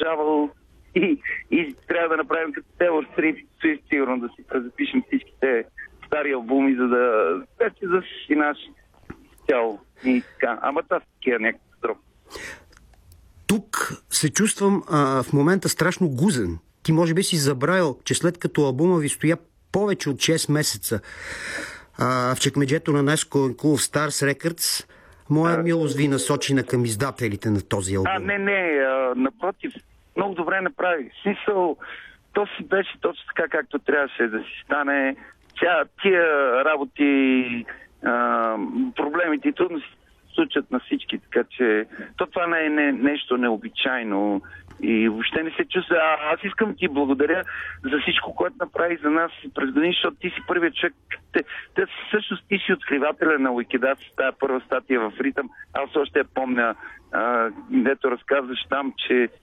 продължавал и трябва да направим като Taylor Swift, сигурно да си презапишем всичките стари албуми, за да си наш цяло. И така. Ама това са такива някакви строки. Тук се чувствам в момента страшно гузен. Ти може би си забравил, че след като албума ви стоя повече от 6 месеца в чекмеджето на Nesco Cool Stars Records, моя милост ви насочена към издателите на този албум. Напротив, много добре направи. В смисъл, то си беше точно така, както трябваше да си стане. Тия работи, проблемите и трудности се случат на всички, така че това не е нещо необичайно и въобще не се чувства. Аз искам да ти благодаря за всичко, което направи за нас през години, защото ти си първият човек. Всъщност ти си откривателя на Уикидат с тази първа статия в Ритъм. Аз още я помня, дето разказваш там, че